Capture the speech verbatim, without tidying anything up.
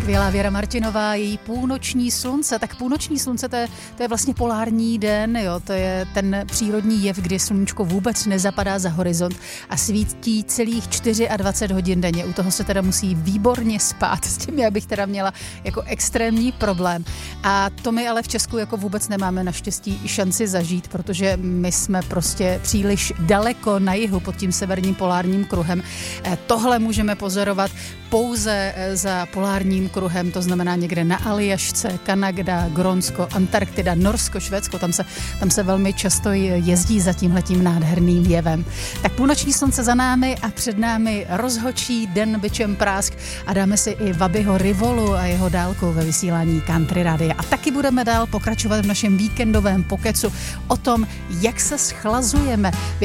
skvělá Věra Martinová, její Půlnoční slunce. Tak půlnoční slunce, to je, to je vlastně polární den, jo? To je ten přírodní jev, kdy sluníčko vůbec nezapadá za horizont a svítí celých dvacet čtyři hodin denně. U toho se teda musí výborně spát, s tím já bych teda měla jako extrémní problém. A to my ale v Česku jako vůbec nemáme naštěstí šanci zažít, protože my jsme prostě příliš daleko na jihu pod tím severním polárním kruhem. Tohle můžeme pozorovat pouze za polárním kruhem, to znamená někde na Aljašce, Kanada, Grónsko, Antarktida, Norsko, Švédsko, tam se, tam se velmi často jezdí za tímhletím nádherným jevem. Tak půlnoční slunce za námi a před námi rozhočí den bičem prásk a dáme si i Wabiho Rivolu a jeho dálku ve vysílání Country Radia. A taky budeme dál pokračovat v našem víkendovém pokecu o tom, jak se schlazujeme.